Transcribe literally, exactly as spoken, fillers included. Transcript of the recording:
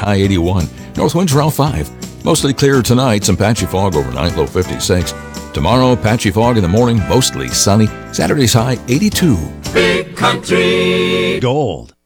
high eighty-one. North winds around five. Mostly clear tonight, some patchy fog overnight, low fifty-six. Tomorrow, patchy fog in the morning, mostly sunny. Saturday's high eighty-two. Big Country Gold.